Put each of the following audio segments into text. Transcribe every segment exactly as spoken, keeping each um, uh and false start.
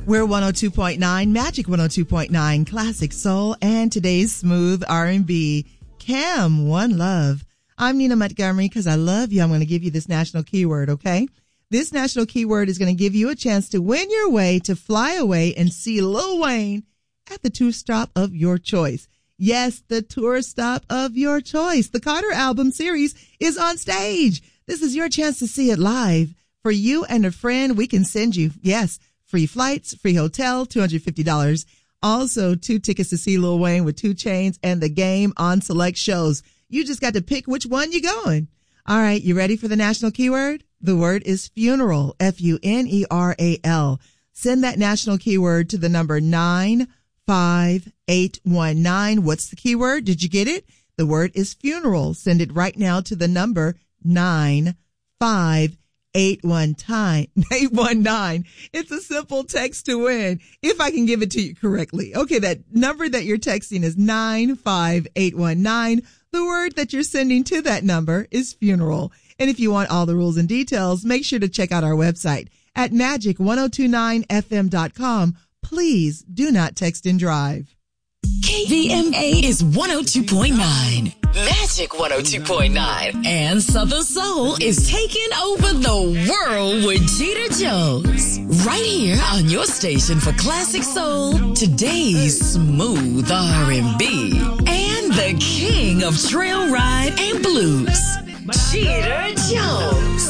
We're one oh two point nine, Magic one oh two point nine, Classic Soul, and today's smooth R and B, Cam, One Love. I'm Nina Montgomery. Because I love you, I'm going to give you this national keyword, okay? This national keyword is going to give you a chance to win your way to fly away and see Lil Wayne at the tour stop of your choice. Yes, the tour stop of your choice. The Carter album series is on stage. This is your chance to see it live. For you and a friend, we can send you, yes, free flights, free hotel, two hundred fifty dollars. Also, two tickets to see Lil Wayne with two Chainz and The Game on select shows. You just got to pick which one you're going. All right, you ready for the national keyword? The word is funeral, F U N E R A L. Send that national keyword to the number nine five eight one nine. What's the keyword? Did you get it? The word is funeral. Send it right now to the number nine five eight one time eight one nine. It's a simple text to win if I can give it to you correctly. Okay, that number that you're texting is nine five eight one nine. The word that you're sending to that number is funeral. And if you want all the rules and details, make sure to check out our website at magic ten twenty-nine f m dot com. Please do not text and drive. K V M A is one oh two point nine, Magic one oh two point nine, and Southern Soul is taking over the world with Jeter Jones. Right here on your station for Classic Soul, today's smooth R and B, and the king of trail ride and blues, Jeter Jones.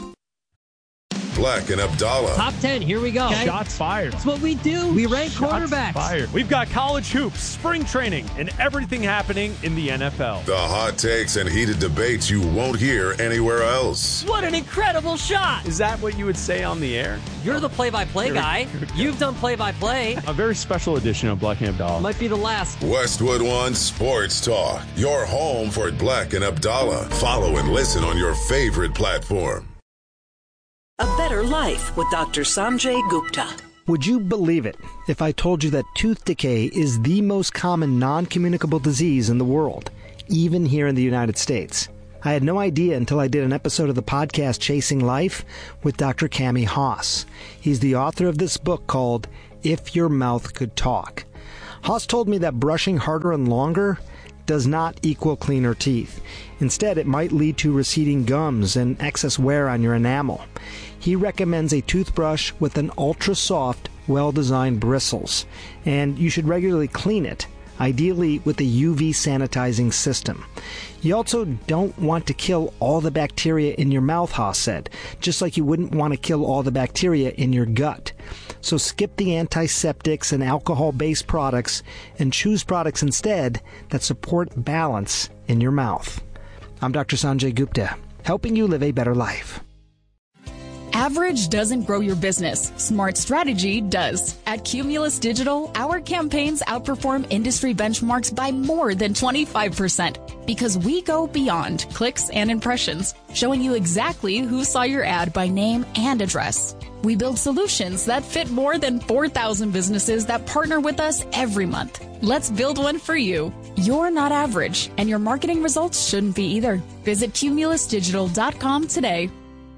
Black and Abdallah. Top ten, here we go. Okay. Shots fired. That's what we do. We rank Shots quarterbacks. Fired. We've got college hoops, spring training, and everything happening in the N F L. The hot takes and heated debates you won't hear anywhere else. What an incredible shot. Is that what you would say on the air? You're the play-by-play guy. You've done play-by-play. A very special edition of Black and Abdallah. Might be the last. Westwood One Sports Talk. Your home for Black and Abdallah. Follow and listen on your favorite platform. A Better Life with Doctor Sanjay Gupta. Would you believe it if I told you that tooth decay is the most common non-communicable disease in the world, even here in the United States? I had no idea until I did an episode of the podcast Chasing Life with Doctor Cami Haas. He's the author of this book called If Your Mouth Could Talk. Haas told me that brushing harder and longer does not equal cleaner teeth. Instead, it might lead to receding gums and excess wear on your enamel. He recommends a toothbrush with an ultra-soft, well-designed bristles, and you should regularly clean it, ideally with a U V sanitizing system. You also don't want to kill all the bacteria in your mouth, Haas said, just like you wouldn't want to kill all the bacteria in your gut. So skip the antiseptics and alcohol-based products and choose products instead that support balance in your mouth. I'm Doctor Sanjay Gupta, helping you live a better life. Average doesn't grow your business. Smart strategy does. At Cumulus Digital, our campaigns outperform industry benchmarks by more than twenty-five percent because we go beyond clicks and impressions, showing you exactly who saw your ad by name and address. We build solutions that fit more than four thousand businesses that partner with us every month. Let's build one for you. You're not average, and your marketing results shouldn't be either. Visit cumulus digital dot com today.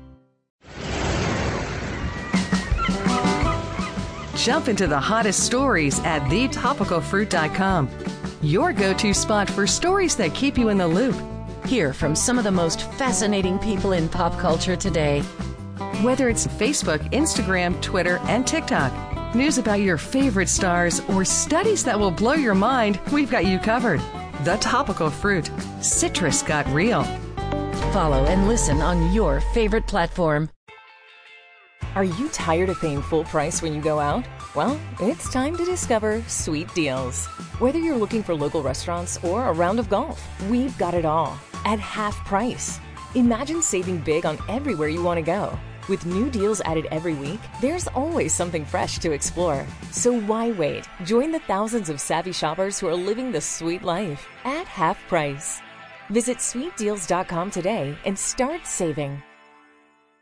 Jump into the hottest stories at the topical fruit dot com. Your go-to spot for stories that keep you in the loop. Hear from some of the most fascinating people in pop culture today. Whether it's Facebook, Instagram, Twitter, and TikTok, news about your favorite stars, or studies that will blow your mind, we've got you covered. The Topical Fruit. Citrus got real. Follow and listen on your favorite platform. Are you tired of paying full price when you go out? Well, it's time to discover Sweet Deals. Whether you're looking for local restaurants or a round of golf, we've got it all at half price. Imagine saving big on everywhere you want to go. With new deals added every week, there's always something fresh to explore. So why wait? Join the thousands of savvy shoppers who are living the sweet life at half price. Visit sweet deals dot com today and start saving.